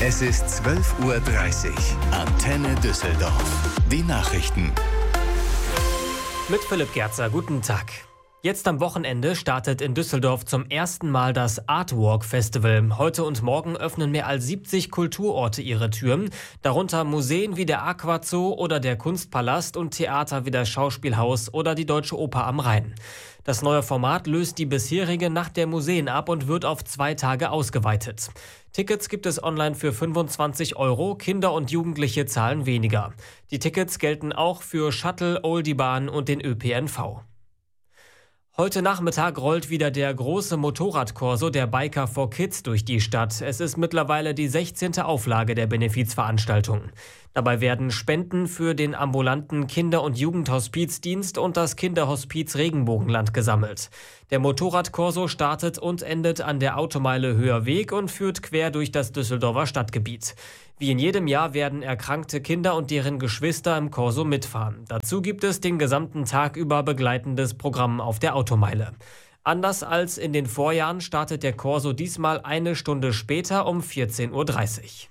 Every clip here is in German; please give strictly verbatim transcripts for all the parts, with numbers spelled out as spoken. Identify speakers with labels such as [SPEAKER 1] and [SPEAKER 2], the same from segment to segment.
[SPEAKER 1] Es ist zwölf Uhr dreißig. Antenne Düsseldorf. Die Nachrichten.
[SPEAKER 2] Mit Philipp Gerzer, guten Tag. Jetzt am Wochenende startet in Düsseldorf zum ersten Mal das Artwalk Festival. Heute und morgen öffnen mehr als siebzig Kulturorte ihre Türen, darunter Museen wie der Aquazoo oder der Kunstpalast und Theater wie das Schauspielhaus oder die Deutsche Oper am Rhein. Das neue Format löst die bisherige Nacht der Museen ab und wird auf zwei Tage ausgeweitet. Tickets gibt es online für fünfundzwanzig Euro, Kinder und Jugendliche zahlen weniger. Die Tickets gelten auch für Shuttle, Oldie-Bahn und den Ö P N V. Heute Nachmittag rollt wieder der große Motorradkorso der Biker for Kids durch die Stadt. Es ist mittlerweile die sechzehnte Auflage der Benefizveranstaltung. Dabei werden Spenden für den ambulanten Kinder- und Jugendhospizdienst und das Kinderhospiz Regenbogenland gesammelt. Der Motorradkorso startet und endet an der Automeile Höherweg und führt quer durch das Düsseldorfer Stadtgebiet. Wie in jedem Jahr werden erkrankte Kinder und deren Geschwister im Korso mitfahren. Dazu gibt es den gesamten Tag über begleitendes Programm auf der Automeile. Anders als in den Vorjahren startet der Korso diesmal eine Stunde später um vierzehn Uhr dreißig.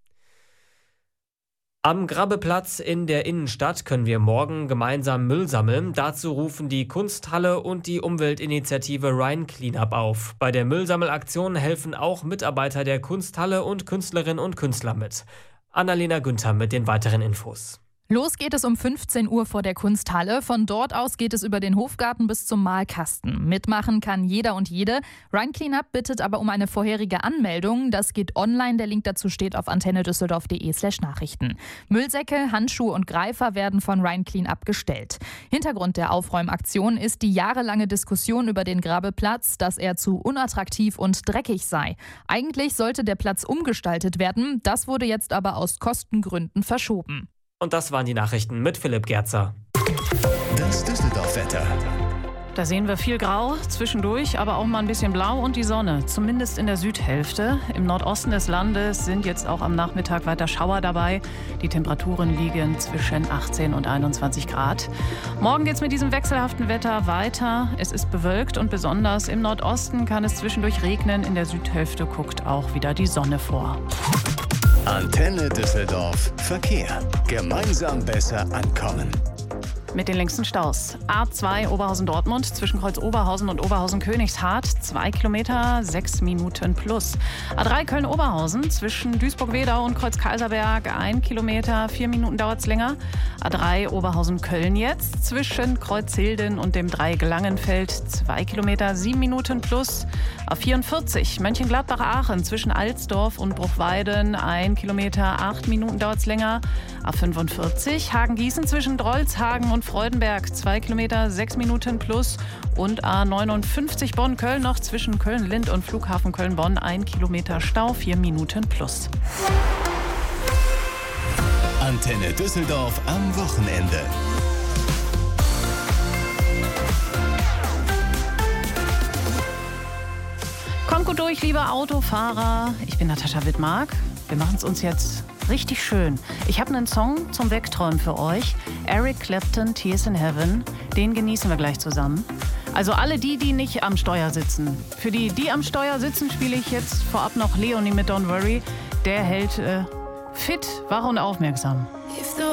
[SPEAKER 2] Am Grabbeplatz in der Innenstadt können wir morgen gemeinsam Müll sammeln. Dazu rufen die Kunsthalle und die Umweltinitiative Rhine Cleanup auf. Bei der Müllsammelaktion helfen auch Mitarbeiter der Kunsthalle und Künstlerinnen und Künstler mit. Annalena Günther mit den weiteren Infos.
[SPEAKER 3] Los geht es um fünfzehn Uhr vor der Kunsthalle. Von dort aus geht es über den Hofgarten bis zum Malkasten. Mitmachen kann jeder und jede. Rhine Cleanup bittet aber um eine vorherige Anmeldung. Das geht online. Der Link dazu steht auf antennedüsseldorf.de slash Nachrichten. Müllsäcke, Handschuhe und Greifer werden von Rhine Cleanup gestellt. Hintergrund der Aufräumaktion ist die jahrelange Diskussion über den Grabbeplatz, dass er zu unattraktiv und dreckig sei. Eigentlich sollte der Platz umgestaltet werden. Das wurde jetzt aber aus Kostengründen verschoben.
[SPEAKER 2] Und das waren die Nachrichten mit Philipp Gerzer.
[SPEAKER 1] Das Düsseldorf-Wetter.
[SPEAKER 4] Da sehen wir viel Grau zwischendurch, aber auch mal ein bisschen Blau und die Sonne, zumindest in der Südhälfte. Im Nordosten des Landes sind jetzt auch am Nachmittag weiter Schauer dabei. Die Temperaturen liegen zwischen achtzehn und einundzwanzig Grad. Morgen geht es mit diesem wechselhaften Wetter weiter. Es ist bewölkt und besonders im Nordosten kann es zwischendurch regnen. In der Südhälfte guckt auch wieder die Sonne vor.
[SPEAKER 1] Antenne Düsseldorf Verkehr. Gemeinsam besser ankommen.
[SPEAKER 4] Mit den längsten Staus. A zwei Oberhausen-Dortmund zwischen Kreuz Oberhausen und Oberhausen-Königshardt. Zwei Kilometer, sechs Minuten plus. A drei Köln-Oberhausen zwischen Duisburg-Wedau und Kreuz-Kaiserberg. Ein Kilometer, vier Minuten dauert es länger. A drei Oberhausen-Köln jetzt zwischen Kreuzhilden und dem Dreieck Langenfeld. Zwei Kilometer, sieben Minuten plus. A vierundvierzig Mönchengladbach-Aachen zwischen Alsdorf und Bruchweiden. Ein Kilometer, acht Minuten dauert es länger. A fünfundvierzig Hagen-Gießen zwischen Drolshagen und Freudenberg, zwei Kilometer, sechs Minuten plus. Und A neunundfünfzig Bonn-Köln noch zwischen Köln-Lind und Flughafen Köln-Bonn, ein Kilometer Stau, vier Minuten plus.
[SPEAKER 1] Antenne Düsseldorf am Wochenende.
[SPEAKER 4] Kommt gut durch, liebe Autofahrer. Ich bin Natascha Wittmark. Wir machen es uns jetzt richtig schön. Ich habe einen Song zum Wegträumen für euch. Eric Clapton, Tears in Heaven. Den genießen wir gleich zusammen. Also alle die, die nicht am Steuer sitzen. Für die, die am Steuer sitzen, spiele ich jetzt vorab noch Leonie mit Don't Worry. Der hält äh, fit, wach und aufmerksam.